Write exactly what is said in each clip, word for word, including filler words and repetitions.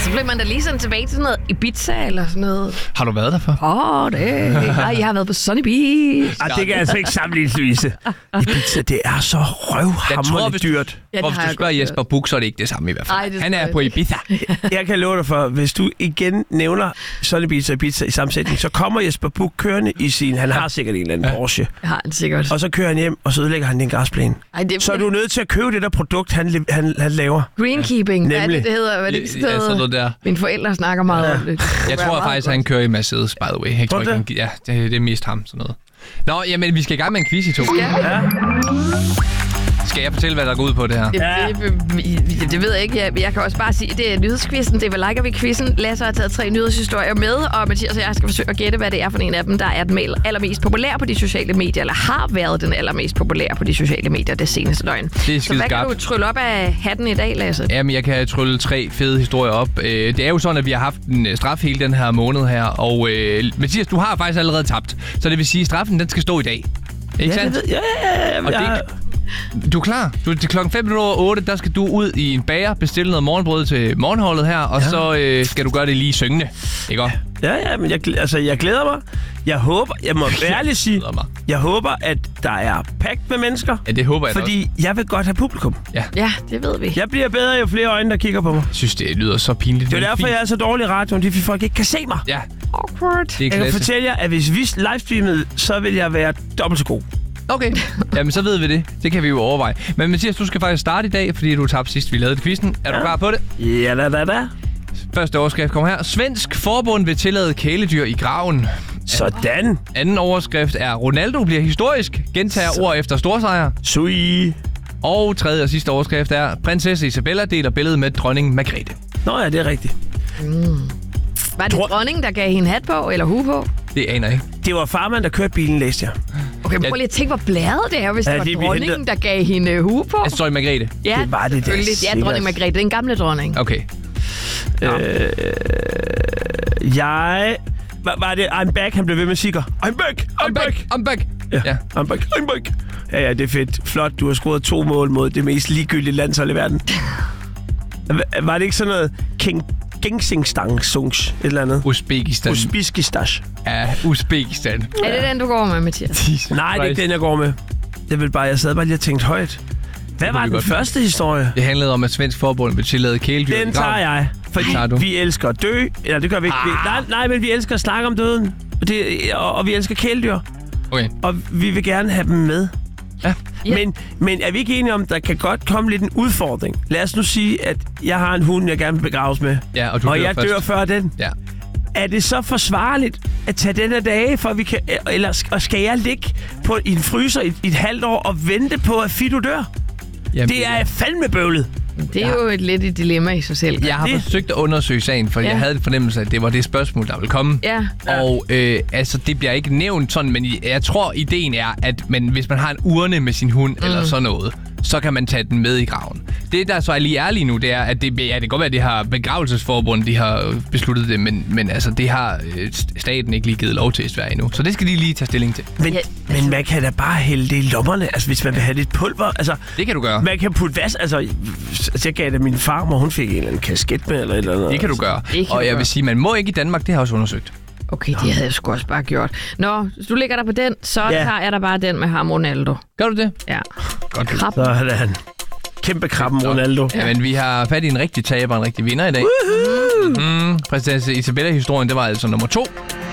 så bliver man da lige sådan tilbage til sådan noget Ibiza eller sådan noget. Har du været der for? Åh, oh, det Nej, jeg har været på Sunny Beach. Ah, det kan altså ikke sammenlignes, Louise. Ibiza, det er så røvhamrende dyrt. Ja, og hvis du spørger Jesper Buch, så er det ikke det samme i hvert fald. Ej, Han er på Ibiza. Jeg kan love dig for, hvis du igen nævner Sunny Beach og Ibiza i sammensætning, så kommer Jesper Buch kørende i sin... Han har sikkert en eller anden Porsche. Jeg har han sikkert. Og så kører han hjem, og så ødelægger han din græsplæne. Ej, det... Så er du nødt til at købe det der produkt, han, han, han laver. Greenkeeping, hvad er det, det hedder? Hvad er det, det ja, sådan noget der. Mine forældre snakker meget ja. om det. det jeg tror faktisk, at han kører i Mercedes, by the way. Jeg tror, det? Han, ja, det, det er mest ham, sådan noget. Nå, jamen, vi skal i gang med en quiz i to. Ja. Skal jeg fortælle, hvad der går ud på det her? Ja. Det, det, det ved jeg ikke. Jeg, jeg kan også bare sige, det er nyhedsquizzen. Det er, hvad liker vi quizzen. Lasse har taget tre nyhedshistorier med, og Mathias og jeg skal forsøge at gætte, hvad det er for en af dem, der er den allermest populære på de sociale medier, eller har været den allermest populære på de sociale medier det seneste døgn. Det er Så hvad skarpt. kan du trylle op af hatten i dag, Lasse? Jamen, jeg kan trylle tre fede historier op. Det er jo sådan, at vi har haft en straf hele den her måned her, og øh, Mathias, du har faktisk allerede tabt. Så det vil sige, at straffen den skal stå i dag. Ikke ja, sandt? Det ved, ja, ja, ja, og ja. Det, du er klar. Du, til klokken fem minutter over otte, der skal du ud i en bager, bestille noget morgenbrød til morgenholdet her, og ja. så øh, skal du gøre det lige syngende. Ikke også? Ja, ja, men jeg, altså, jeg glæder mig. Jeg håber, jeg må ærligt sige, jeg håber, at der er pagt med mennesker. Ja, det håber jeg Fordi også. jeg vil godt have publikum. Ja. ja, det ved vi. Jeg bliver bedre, jo flere øjne, der kigger på mig. Jeg synes, det lyder så pinligt. Det er derfor, fint. Jeg er så dårlig i radioen, fordi folk ikke kan se mig. Ja. Awkward. Det er jeg kan fortælle jer, at hvis vi livestreamede, så vil jeg være dobbelt så god. Okay, jamen så ved vi det. Det kan vi jo overveje. Men Mathias, du skal faktisk starte i dag, fordi du tabte sidst, vi lavede quizzen. Er ja. du klar på det? Ja, da, da, da. Første overskrift kommer her. Svensk forbund vil tillade kæledyr i graven. Sådan. Anden overskrift er, Ronaldo bliver historisk. Gentager så. ord efter storsejr. Sui. Og tredje og sidste overskrift er, prinsesse Isabella deler billedet med dronning Margrethe. Nå ja, det er rigtigt. Mm. Var det Tror... dronningen, der gav hende hat på, eller hue på? Det aner jeg ikke. Det var farmand, der kørte bilen, læste jeg. Okay, prøv lige at tænke, hvor blæret det er, hvis ja, det var dronningen, hentet... der gav hende hue på. Jeg står i Margrethe. Ja, det var det der. Ja, dronning Margrethe. Den gamle dronning. Okay. Ja. Øh, jeg... Var, var det I'm back, han blev ved med sikker? I'm back! I'm, I'm back! back! I'm back! Ja, ja, I'm back! I'm back! Ja, ja, det er fedt. Flot, du har scoret to mål mod det mest ligegyldige landshold i verden. Var det ikke sådan noget King Gengsingstan Sungs, et eller andet? Uzbekistan. Uzbekistan. Ja, Uzbekistan. Er det den, du går med, Mathias? Nej, det er ikke den, jeg går med. Det vil bare, jeg sad bare lige og tænkte højt. Hvad var den godt første med. historie? Det handlede om, at Svensk Forbund vil tillade kæledyr. Den tager jeg, fordi vi elsker at dø. Eller det gør vi ikke. Ah. Nej, nej, men vi elsker at snakke om døden. Og, det, og, og vi elsker kæledyr. Okay. Og vi vil gerne have dem med. Ja. Yeah. Men, men er vi ikke enige om, der kan godt komme lidt en udfordring? Lad os nu sige, at jeg har en hund, jeg gerne vil begraves med. Ja, og du og dør jeg først. dør før den. Ja. Er det så forsvarligt at tage den her dage, for vi kan, eller og skal jeg ligge på, i en fryser i, i et halvt år og vente på, at Fido dør? Jamen, det er fandme bøvlet. Det er ja. jo et lidt et dilemma i sig selv. Jeg har det... forsøgt at undersøge sagen, for ja. jeg havde en fornemmelse af, at det var det spørgsmål, der ville komme. Ja. Og øh, altså, det bliver ikke nævnt sådan, men jeg tror, ideen er, at man, hvis man har en urne med sin hund mm. eller sådan noget, så kan man tage den med i graven. Det, der så er lige ærligt nu, det er, at det, ja, det kan godt være, at det har begravelsesforbund, de har besluttet det, men, men altså, det har øh, staten ikke lige givet lov til i Sverige nu. Så det skal de lige tage stilling til. Men, ja, altså... men man kan da bare hælde det i lommerne, altså hvis man vil have lidt pulver. Altså, det kan du gøre. Man kan putte vas, altså jeg gav det min farmor, hun fik en eller anden kasket med, eller et eller andet. Det kan du gøre. Kan og du jeg gøre. vil sige, man må ikke i Danmark, det har jeg også undersøgt. Okay, det havde jeg sgu også bare gjort. Nå, hvis du ligger der på den, så ja. tager jeg der bare den med ham Ronaldo. Gør du det? Ja. Godt. Krab. Så er det han. Kæmpe krabben Ronaldo. Ja, men vi har fat i en rigtig taber, en rigtig vinder i dag. Mm, prinsesse Isabella-historien, det var altså nummer to.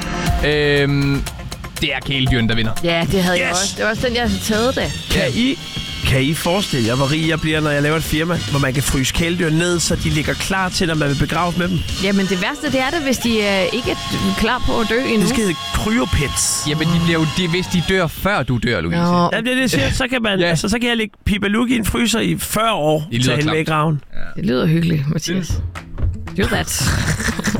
Øhm, det er kæledyren, der vinder. Ja, det havde yes. jeg også. Det var også den, jeg havde taget det. Kan I, kan I forestille jer, hvor rig jeg bliver, når jeg laver et firma, hvor man kan fryse kæledyr ned, så de ligger klar til, når man vil begrave med dem? Jamen, det værste, det er det, hvis de øh, ikke er klar på at dø endnu. Det skal hedde cryopets. Jamen, de bliver jo, de, hvis de dør før du dør, Louise. Nå. Ja, det er det, jeg siger. Så kan, man, ja. altså, så kan jeg lægge Pipaluk i en fryser i fyrre år til hende med i graven. Ja. Det lyder hyggeligt, Mathias. Do that.